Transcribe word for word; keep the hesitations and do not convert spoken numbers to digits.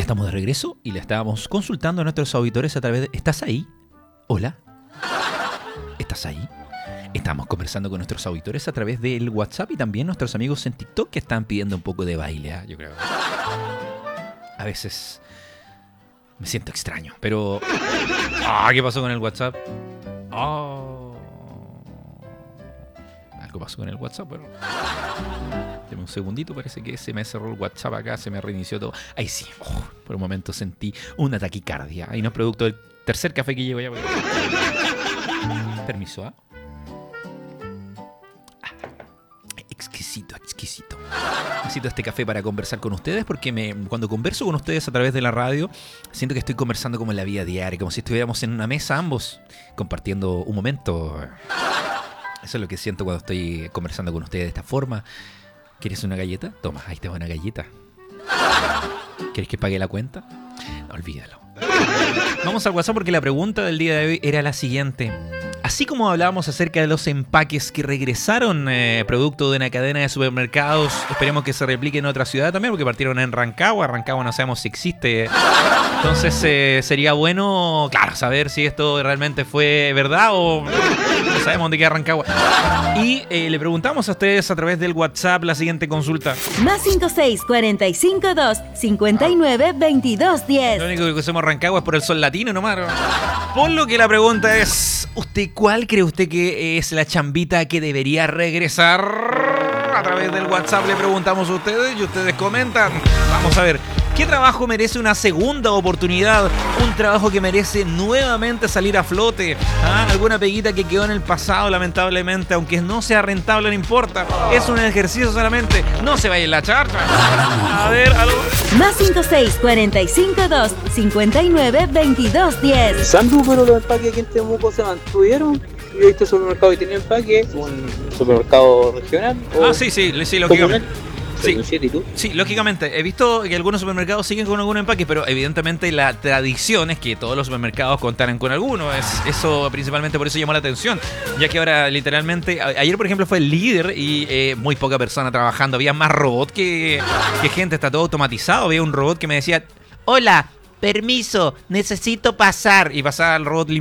estamos de regreso y le estábamos consultando a nuestros auditores a través de... ¿Estás ahí? Hola. ¿Estás ahí? Estamos conversando con nuestros auditores a través del WhatsApp y también nuestros amigos en TikTok que están pidiendo un poco de baile, ¿eh? Yo creo. A veces me siento extraño, pero... Ah, ¿qué pasó con el WhatsApp? Oh. Algo pasó con el WhatsApp, pero... Deme un segundito, parece que se me cerró el WhatsApp acá, se me reinició todo. Ahí sí, oh, por un momento sentí una taquicardia. Ahí no es producto del tercer café que llevo ya. Porque... Permiso, ¿ah? ¿eh? Exquisito, exquisito. Necesito este café para conversar con ustedes porque me, cuando converso con ustedes a través de la radio, siento que estoy conversando como en la vida diaria, como si estuviéramos en una mesa ambos, compartiendo un momento. Eso es lo que siento cuando estoy conversando con ustedes de esta forma. ¿Quieres una galleta? Toma, ahí te va una galleta. ¿Quieres que pague la cuenta? No, olvídalo. Vamos al WhatsApp porque la pregunta del día de hoy era la siguiente. Así como hablábamos acerca de los empaques que regresaron eh, producto de una cadena de supermercados, esperemos que se replique en otra ciudad también, porque partieron en Rancagua. Rancagua no sabemos si existe. Entonces eh, sería bueno, claro, saber si esto realmente fue verdad o no sabemos dónde queda Rancagua. Y eh, le preguntamos a ustedes a través del WhatsApp la siguiente consulta. Más cinco seis cuatro cinco dos cinco nueve dos dos diez. Lo único que conocemos Rancagua es por el sol latino nomás. Por lo que la pregunta es, ¿usted cuál cree usted que es la chambita que debería regresar? A través del WhatsApp le preguntamos a ustedes y ustedes comentan. Vamos a ver, ¿qué trabajo merece una segunda oportunidad? Un trabajo que merece nuevamente salir a flote. ¿Ah? ¿Alguna peguita que quedó en el pasado, lamentablemente? Aunque no sea rentable, no importa. Es un ejercicio solamente. No se vaya en la charcha. A ver, aló. Más cinco seis cuatro cinco dos cinco nueve dos dos diez. Sandu, pero los empaques aquí en Temuco se mantuvieron. Yo he visto supermercado que tenía empaque, un supermercado regional. Ah, sí, sí, sí, lógicamente. Sí, ¿Y tú? Sí, lógicamente. He visto que algunos supermercados siguen con algún empaque, pero evidentemente la tradición es que todos los supermercados contaran con alguno. Es, eso principalmente por eso llamó la atención, ya que ahora literalmente... A, ayer, por ejemplo, fue el líder y eh, muy poca persona trabajando. Había más robot que, que gente, está todo automatizado. Había un robot que me decía, hola, permiso, necesito pasar. Y pasaba el robot